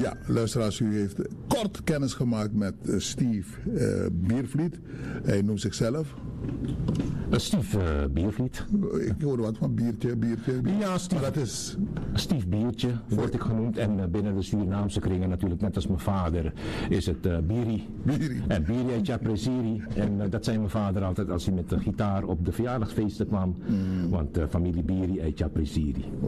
Ja, luisteraars, u heeft kort kennis gemaakt met Steve Biervliet. Hij noemt zichzelf... Steve Biervliet. Ik hoorde wat van biertje. Ja, Steve. Maar dat is... Steve Biertje word ik genoemd. En binnen de Surinaamse kringen natuurlijk, net als mijn vader, is het Biri. En Biri heet Chapreziri. En dat zei mijn vader altijd als hij met de gitaar op de verjaardagsfeesten kwam. Want familie Biri heet Chapreziri.